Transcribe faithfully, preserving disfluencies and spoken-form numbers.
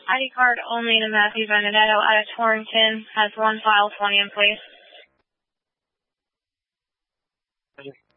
I D card only to Matthew Benedetto out of Torrington. Has one file twenty in place.